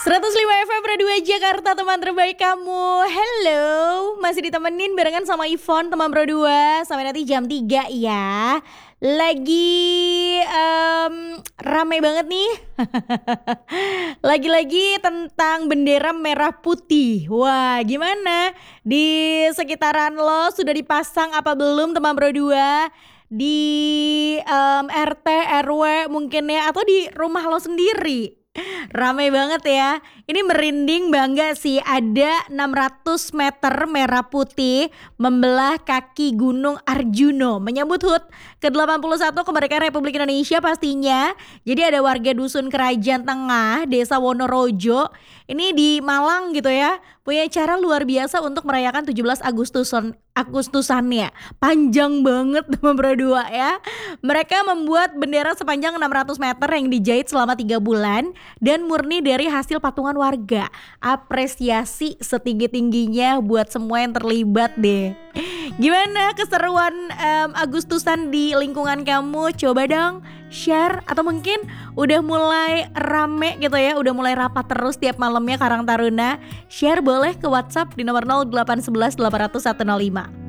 105 FM Radio Jakarta, teman terbaik kamu. Hello, masih ditemenin barengan sama Ivon, teman Pro 2. Sampai nanti jam 3 ya. Lagi ramai banget nih. Lagi-lagi tentang bendera merah putih. Wah, gimana? Di sekitaran lo sudah dipasang apa belum, teman Pro 2? Di RT, RW mungkin ya, atau di rumah lo sendiri? Ramai banget ya. Ini merinding bangga sih, ada 600 meter merah putih membelah kaki Gunung Arjuno menyambut HUT ke-81 kemerdekaan Republik Indonesia pastinya. Jadi ada warga dusun Kerajaan Tengah, Desa Wonorojo, ini di Malang gitu ya, punya cara luar biasa untuk merayakan 17 Agustusannya. Panjang banget teman berdua ya. Mereka membuat bendera sepanjang 600 meter yang dijahit selama 3 bulan dan murni dari hasil patungan warga. Apresiasi setinggi-tingginya buat semua yang terlibat deh. Gimana keseruan Agustusan di lingkungan kamu? Coba dong share, atau mungkin udah mulai rame gitu ya, udah mulai rapat terus tiap malamnya Karang Taruna. Share boleh ke WhatsApp di nomor 0811 800 105.